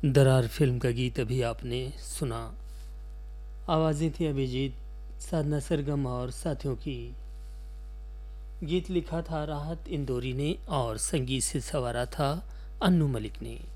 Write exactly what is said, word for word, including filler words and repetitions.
दरार फिल्म का गीत अभी आपने सुना। आवाज़ें थी अभिजीत, साधना सरगम और साथियों की। गीत लिखा था राहत इंदौरी ने और संगीत से संवारा था अन्नू मलिक ने।